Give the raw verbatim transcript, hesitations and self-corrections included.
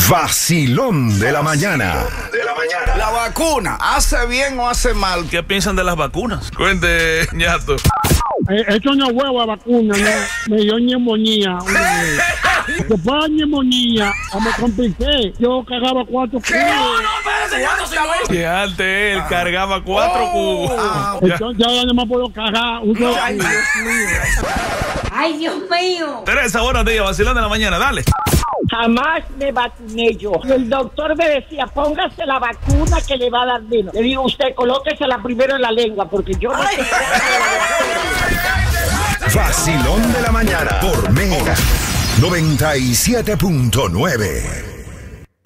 Vacilón de la mañana. De la mañana. La vacuna, ¿hace bien o hace mal? ¿Qué piensan de las vacunas? Cuente, ñato. Eh, esto no es huevo a vacuna, no. Me dio neumonía. Después de la neumonía, me compliqué. Yo cagaba cuatro cubos. Que antes él ah. cargaba cuatro oh. cubos. Ah, entonces ya no me puedo cagar. Uno, Ay, Dios mío. Ay, Dios mío. Teresa, buenos días, vacilón de la mañana, dale. Jamás me vacuné yo. El doctor me decía, póngase la vacuna que le va a dar vino. Le digo, usted colóquesela primero en la lengua, porque yo no sé. Vacilón de la mañana por Mega noventa y siete punto nueve.